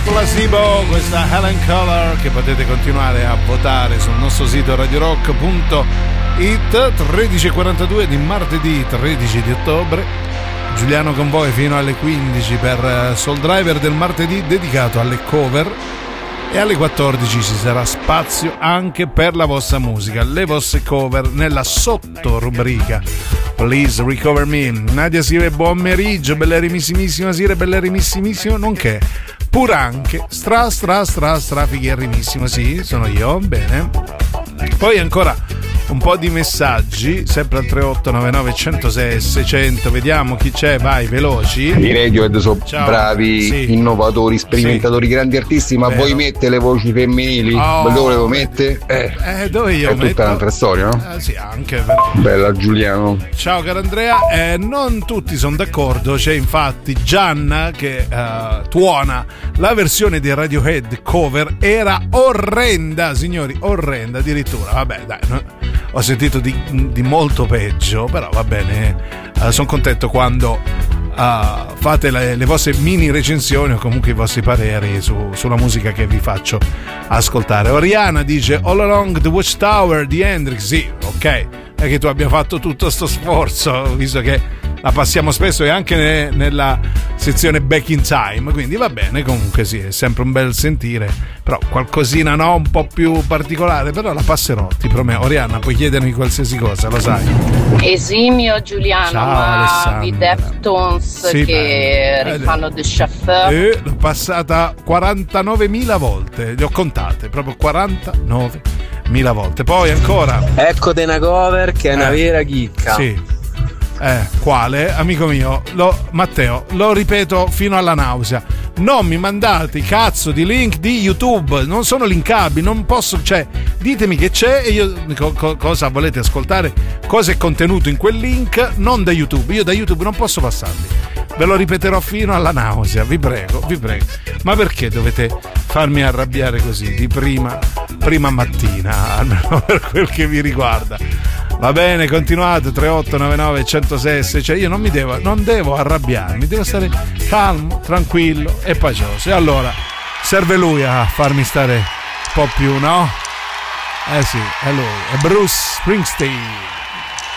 Placebo, questa Helen Keller, che potete continuare a votare sul nostro sito radiorock.it. 13:42 di martedì 13 di ottobre. Giuliano con voi fino alle 15 per Soul Driver del martedì dedicato alle cover, e alle 14 ci sarà spazio anche per la vostra musica, le vostre cover nella sottorubrica Please Recover Me. Nadia Sire, buon pomeriggio, bellerimissima Sire, bellerimissimo, nonché pur anche stra figherimissimo, sì, sono io, bene. Poi ancora un po' di messaggi, sempre al 3899 106 600, vediamo chi c'è, vai, veloci. I Radiohead sono bravi, sì, innovatori, sperimentatori, sì, grandi artisti, ma vuoi mettere le voci femminili? Dove volevo mettere? Dove io è metto? Tutta un'altra storia, no? Sì, anche, però. Bella Giuliano. Ciao caro Andrea, non tutti sono d'accordo, c'è infatti Gianna che tuona la versione di Radiohead cover, era orrenda, signori, orrenda addirittura, vabbè dai, no? Ho sentito di molto peggio, però va bene, sono contento quando fate le vostre mini recensioni o comunque i vostri pareri sulla musica che vi faccio ascoltare. Oriana dice All Along the Watchtower di Hendrix, sì, ok, è che tu abbia fatto tutto sto sforzo, visto che la passiamo spesso e anche nella sezione Back in Time, quindi va bene, comunque sì, è sempre un bel sentire, però qualcosina no, un po' più particolare, però la passerò, ti prometto. Oriana, puoi chiedermi qualsiasi cosa, lo sai. Esimio Giuliano, ciao, ma Alessandra. i Deftones, sì, che rifanno The Chauffeur, l'ho passata 49.000 volte, le ho contate, proprio 49.000 volte. Poi ancora ecco de una cover che è una vera chicca. Sì. Quale? Amico mio, Matteo, lo ripeto fino alla nausea. Non mi mandate i cazzo di link di YouTube, non sono linkabili, non posso, cioè, ditemi che c'è e io dico cosa volete ascoltare, cosa è contenuto in quel link, non da YouTube. Io da YouTube non posso passarli. Ve lo ripeterò fino alla nausea, vi prego. Ma perché dovete farmi arrabbiare così di prima mattina, almeno per quel che vi riguarda? Va bene, continuate, 3899 106 600. Io non devo arrabbiarmi, devo stare calmo, tranquillo e pacioso. E allora serve lui a farmi stare un po' più, no? Sì, è lui, è Bruce Springsteen.